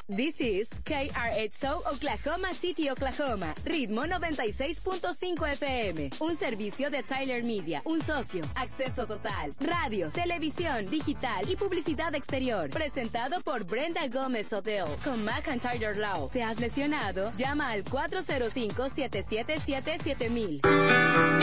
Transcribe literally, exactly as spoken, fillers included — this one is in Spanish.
This is K R X O Oklahoma City, Oklahoma. Ritmo noventa y seis punto cinco F M. Un servicio de Tyler Media. Un socio. Acceso total. Radio, televisión, digital y publicidad exterior. Presentado por Brenda Gómez Hotel. Con McIntyre Law. ¿Te has lesionado? Llama al cuatro cero cinco, siete siete siete, siete mil.